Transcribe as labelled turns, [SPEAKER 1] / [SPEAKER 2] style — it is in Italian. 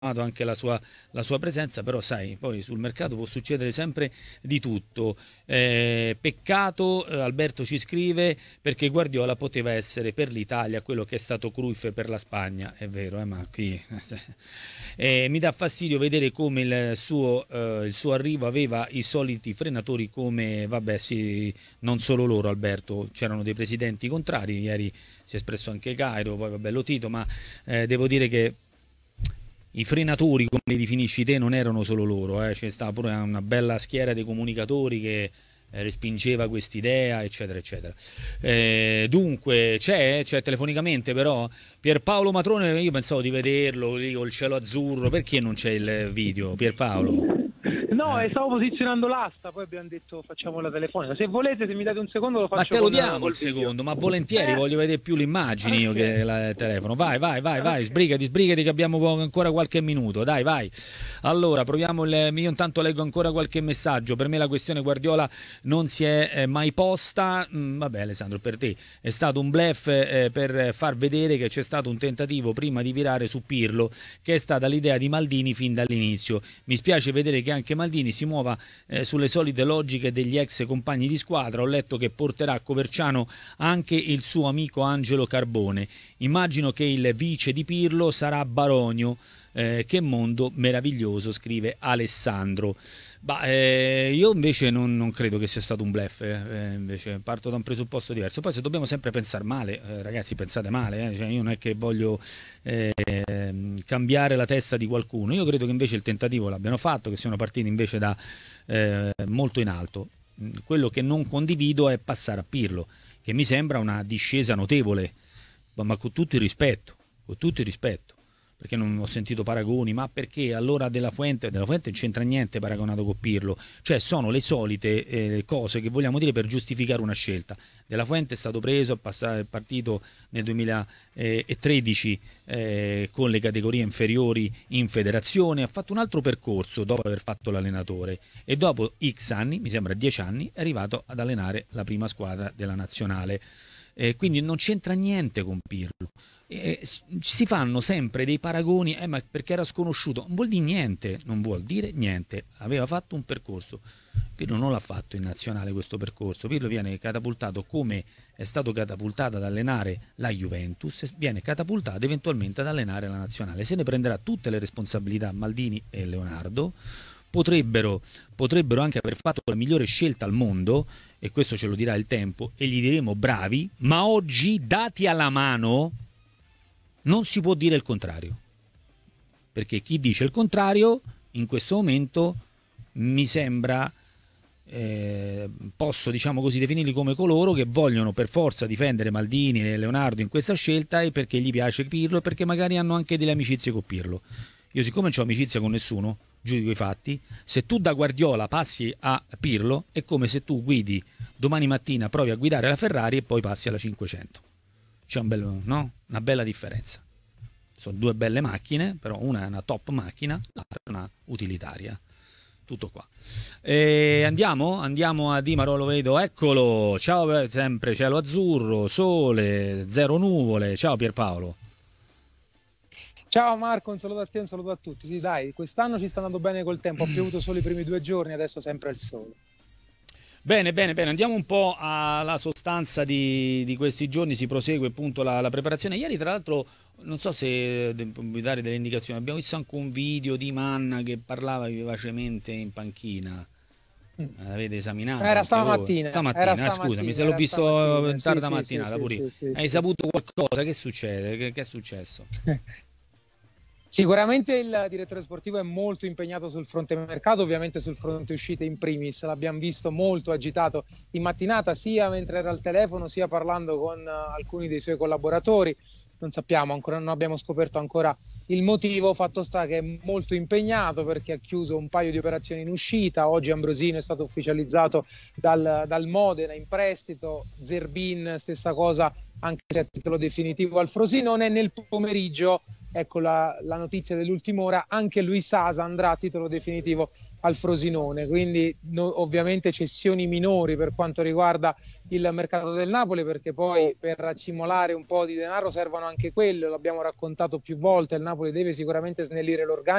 [SPEAKER 1] anche la sua presenza, però sai, poi sul mercato può succedere sempre di tutto. Peccato, Alberto ci scrive, perché Guardiola poteva essere per l'Italia quello che è stato Cruyff per la Spagna, è vero, ma qui mi dà fastidio vedere come il suo arrivo aveva i soliti frenatori come, vabbè sì, non solo loro Alberto, c'erano dei presidenti contrari, ieri si è espresso anche Cairo, poi vabbè Lotito, ma devo dire che i frenatori, come li definisci te, non erano solo loro, c'è stata pure una bella schiera dei comunicatori che respingeva quest'idea, eccetera, eccetera. Dunque, c'è telefonicamente però Pierpaolo Matrone, io pensavo di vederlo lì col cielo azzurro, perché non c'è il video, Pierpaolo?
[SPEAKER 2] No, stavo posizionando l'asta, poi abbiamo detto facciamo la telefonica. Se volete, se mi date un secondo lo faccio.
[SPEAKER 1] Ma te lo diamo il secondo, ma volentieri, voglio vedere più le immagini io che il telefono. Vai, sbrigati che abbiamo ancora qualche minuto. Dai, vai. Allora, proviamo io intanto leggo ancora qualche messaggio. Per me la questione Guardiola non si è mai posta. Vabbè, Alessandro, per te è stato un bluff per far vedere che c'è stato un tentativo prima di virare su Pirlo, che è stata l'idea di Maldini fin dall'inizio. Mi spiace vedere che anche Maldini si muova sulle solite logiche degli ex compagni di squadra. Ho letto che porterà a Coverciano anche il suo amico Angelo Carbone. Immagino che il vice di Pirlo sarà Baronio. Che mondo meraviglioso, scrive Alessandro. Io invece non credo che sia stato un bluff, invece parto da un presupposto diverso. Poi se dobbiamo sempre pensare male, ragazzi, pensate male, cioè, io non è che voglio cambiare la testa di qualcuno. Io credo che invece il tentativo l'abbiano fatto, che siano partiti invece da molto in alto. Quello che non condivido è passare a Pirlo, che mi sembra una discesa notevole, ma con tutto il rispetto, perché non ho sentito paragoni, ma perché allora Della Fuente non c'entra niente paragonato con Pirlo, cioè sono le solite cose che vogliamo dire per giustificare una scelta. Della Fuente è stato preso, è partito nel 2013 con le categorie inferiori in federazione, ha fatto un altro percorso dopo aver fatto l'allenatore e dopo X anni, mi sembra 10 anni, è arrivato ad allenare la prima squadra della nazionale. Quindi non c'entra niente con Pirlo. Si fanno sempre dei paragoni, ma perché era sconosciuto, non vuol dire niente, aveva fatto un percorso. Pirlo non l'ha fatto in nazionale questo percorso. Pirlo viene catapultato come è stato catapultato ad allenare la Juventus, viene catapultato eventualmente ad allenare la nazionale. Se ne prenderà tutte le responsabilità Maldini e Leonardo. Potrebbero anche aver fatto la migliore scelta al mondo, e questo ce lo dirà il tempo, e gli diremo bravi, ma oggi, dati alla mano, non si può dire il contrario, perché chi dice il contrario in questo momento mi sembra posso diciamo così definirli come coloro che vogliono per forza difendere Maldini e Leonardo in questa scelta, e perché gli piace Pirlo e perché magari hanno anche delle amicizie con Pirlo. Io siccome non ho amicizia con nessuno, giudico i fatti. Se tu da Guardiola passi a Pirlo è come se tu guidi domani mattina, provi a guidare la Ferrari e poi passi alla 500. C'è una bella differenza. Sono due belle macchine, però una è una top macchina, l'altra è una utilitaria. Tutto qua. Andiamo a Dimaro, lo vedo, eccolo. Ciao, sempre cielo azzurro, sole, zero nuvole. Ciao Pierpaolo.
[SPEAKER 3] Ciao Marco, un saluto a te, un saluto a tutti. Sì, dai, quest'anno ci sta andando bene col tempo, ha piovuto solo i primi 2 giorni, adesso sempre il sole.
[SPEAKER 1] Bene, andiamo un po' alla sostanza di questi giorni, si prosegue appunto la preparazione. Ieri tra l'altro, non so se vuoi dare delle indicazioni, abbiamo visto anche un video di Manna che parlava vivacemente in panchina. Avete esaminato?
[SPEAKER 3] Era stamattina,
[SPEAKER 1] scusami, se l'ho visto in tarda mattinata pure io. Hai saputo qualcosa? Che succede? Che è successo?
[SPEAKER 3] Sicuramente il direttore sportivo è molto impegnato sul fronte mercato, ovviamente sul fronte uscite in primis. L'abbiamo visto molto agitato in mattinata, sia mentre era al telefono, sia parlando con alcuni dei suoi collaboratori. Non sappiamo ancora, non abbiamo scoperto ancora il motivo. Fatto sta che è molto impegnato perché ha chiuso un paio di operazioni in uscita. Oggi Ambrosino è stato ufficializzato dal Modena in prestito, Zerbin stessa cosa, anche se a titolo definitivo al Frosinone. Nel pomeriggio ecco la notizia dell'ultima ora, anche Luis Sasa andrà a titolo definitivo al Frosinone, quindi ovviamente cessioni minori per quanto riguarda il mercato del Napoli, perché poi per raccimolare un po' di denaro servono anche quello, l'abbiamo raccontato più volte, il Napoli deve sicuramente snellire l'organico,